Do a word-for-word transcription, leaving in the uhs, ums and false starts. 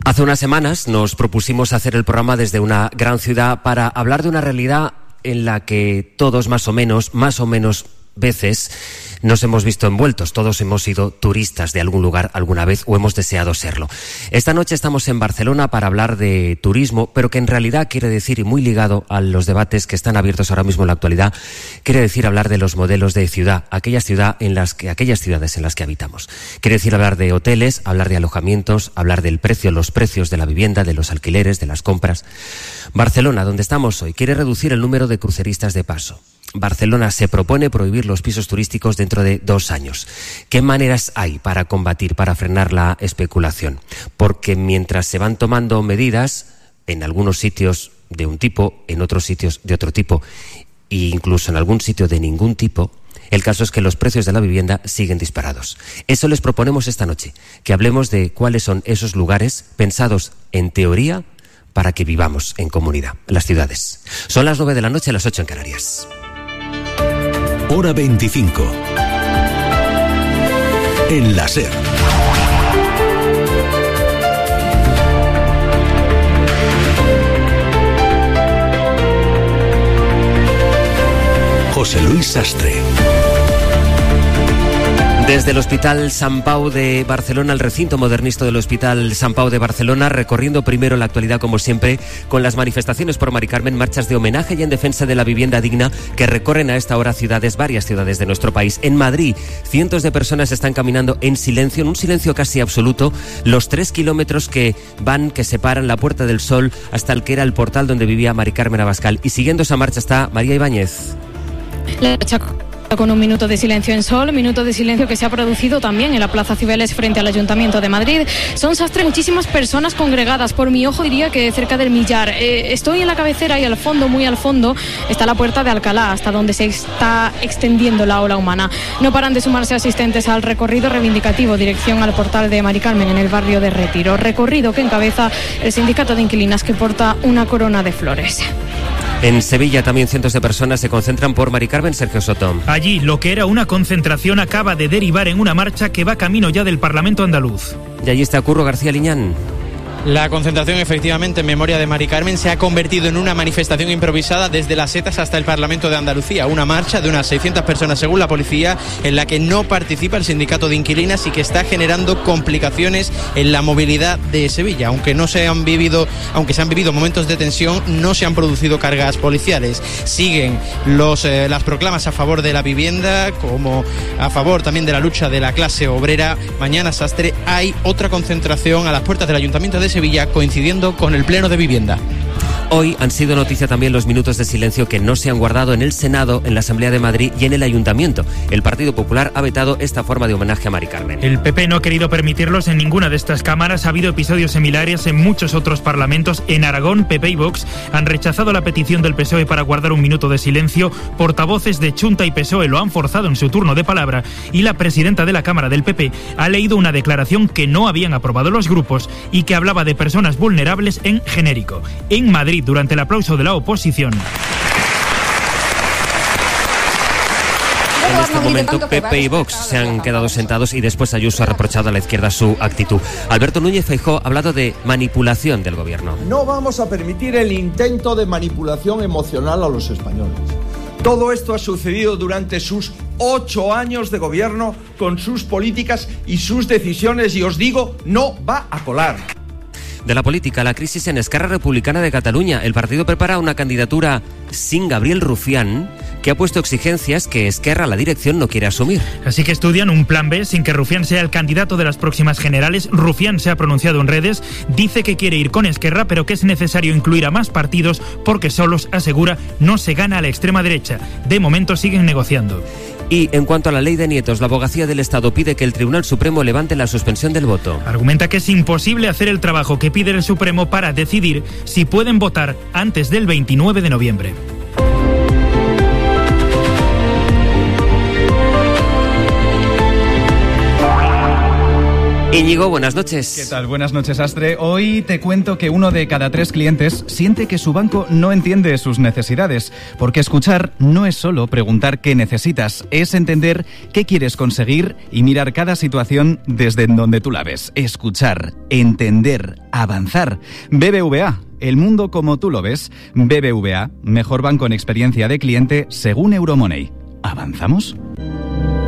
Hace unas semanas nos propusimos hacer el programa desde una gran ciudad para hablar de una realidad en la que todos más o menos, más o menos veces nos hemos visto envueltos. Todos hemos sido turistas de algún lugar alguna vez o hemos deseado serlo. Esta noche estamos en Barcelona para hablar de turismo, pero que en realidad quiere decir, y muy ligado a los debates que están abiertos ahora mismo en la actualidad, quiere decir hablar de los modelos de ciudad, aquellas ciudad en las que, aquellas ciudades en las que habitamos. Quiere decir hablar de hoteles, hablar de alojamientos, hablar del precio, los precios de la vivienda, de los alquileres, de las compras. Barcelona, donde estamos hoy, quiere reducir el número de cruceristas de paso. Barcelona se propone prohibir los pisos turísticos dentro de dos años. ¿Qué maneras hay para combatir, para frenar la especulación? Porque mientras se van tomando medidas, en algunos sitios de un tipo, en otros sitios de otro tipo, e incluso en algún sitio de ningún tipo, el caso es que los precios de la vivienda siguen disparados. Eso les proponemos esta noche, que hablemos de cuáles son esos lugares pensados en teoría para que vivamos en comunidad, en las ciudades. Son las nueve de la noche, las ocho en Canarias. Hora veinticinco. En la SER. José Luis Sastre. Desde el Hospital Sant Pau de Barcelona, el recinto modernista del Hospital Sant Pau de Barcelona, recorriendo primero la actualidad, como siempre, con las manifestaciones por Mari Carmen, marchas de homenaje y en defensa de la vivienda digna que recorren a esta hora ciudades, varias ciudades de nuestro país. En Madrid, cientos de personas están caminando en silencio, en un silencio casi absoluto, los tres kilómetros que van, que separan la Puerta del Sol hasta el que era el portal donde vivía Mari Carmen Abascal. Y siguiendo esa marcha está María Ibáñez. La con un minuto de silencio en Sol, minuto de silencio que se ha producido también en la Plaza Cibeles frente al Ayuntamiento de Madrid. Son, Sastre, muchísimas personas congregadas. Por mi ojo diría que cerca del millar. Eh, estoy en la cabecera y al fondo, muy al fondo, está la Puerta de Alcalá, hasta donde se está extendiendo la ola humana. No paran de sumarse asistentes al recorrido reivindicativo, dirección al portal de Mari Carmen en el barrio de Retiro. Recorrido que encabeza el sindicato de inquilinas, que porta una corona de flores. En Sevilla también cientos de personas se concentran por Mari Carmen. Sergio Soto. Allí lo que era una concentración acaba de derivar en una marcha que va camino ya del Parlamento andaluz. Y allí está Curro García Liñán. La concentración, efectivamente, en memoria de Mari Carmen se ha convertido en una manifestación improvisada desde las Setas hasta el Parlamento de Andalucía. Una marcha de unas seiscientas personas, según la policía, en la que no participa el sindicato de inquilinas y que está generando complicaciones en la movilidad de Sevilla. Aunque no se han vivido, aunque se han vivido momentos de tensión, no se han producido cargas policiales. Siguen los, eh, las proclamas a favor de la vivienda, como a favor también de la lucha de la clase obrera. Mañana, Sastre, hay otra concentración a las puertas del Ayuntamiento de Sevilla, coincidiendo con el pleno de vivienda. Hoy han sido noticia también los minutos de silencio que no se han guardado en el Senado, en la Asamblea de Madrid y en el Ayuntamiento. El Partido Popular ha vetado esta forma de homenaje a Mari Carmen. El P P no ha querido permitirlos en ninguna de estas cámaras. Ha habido episodios similares en muchos otros parlamentos. En Aragón, P P y Vox han rechazado la petición del P S O E para guardar un minuto de silencio. Portavoces de Chunta y P S O E lo han forzado en su turno de palabra y la presidenta de la Cámara del P P ha leído una declaración que no habían aprobado los grupos y que hablaba de personas vulnerables en genérico. En Madrid, durante el aplauso de la oposición. En este momento P P y Vox se han quedado sentados y después Ayuso ha reprochado a la izquierda su actitud. Alberto Núñez Feijóo ha hablado de manipulación del gobierno. No vamos a permitir el intento de manipulación emocional a los españoles. Todo esto ha sucedido durante sus ocho años de gobierno, con sus políticas y sus decisiones, y os digo, no va a colar. De la política, la crisis en Esquerra Republicana de Cataluña. El partido prepara una candidatura sin Gabriel Rufián, que ha puesto exigencias que Esquerra, la dirección, no quiere asumir. Así que estudian un plan B sin que Rufián sea el candidato de las próximas generales. Rufián se ha pronunciado en redes, dice que quiere ir con Esquerra, pero que es necesario incluir a más partidos porque solos, asegura, no se gana a la extrema derecha. De momento siguen negociando. Y en cuanto a la ley de nietos, la Abogacía del Estado pide que el Tribunal Supremo levante la suspensión del voto. Argumenta que es imposible hacer el trabajo que pide el Supremo para decidir si pueden votar antes del veintinueve de noviembre. Íñigo, buenas noches. ¿Qué tal? Buenas noches, Astre. Hoy te cuento que uno de cada tres clientes siente que su banco no entiende sus necesidades, porque escuchar no es solo preguntar qué necesitas, es entender qué quieres conseguir y mirar cada situación desde donde tú la ves. Escuchar, entender, avanzar. B B V A. El mundo como tú lo ves. B B V A, mejor banco en experiencia de cliente según Euromoney. ¿Avanzamos?